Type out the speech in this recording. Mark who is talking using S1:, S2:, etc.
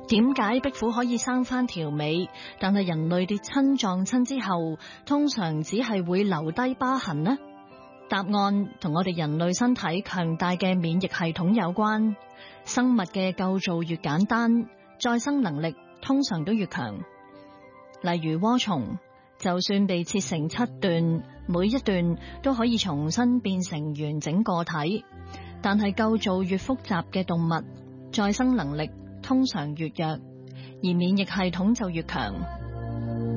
S1: 點解壁虎可以生翻條尾，但係人類跌親撞親之後，通常只係會留低疤痕呢？答案同我哋人類身體強大嘅免疫系統有關。生物嘅構造越簡單，再生能力通常都越強。例如渦蟲，就算被切成7段，每一段都可以重新變成完整個體。但係構造越複雜嘅動物，再生能力通常越弱，而免疫系統就越強。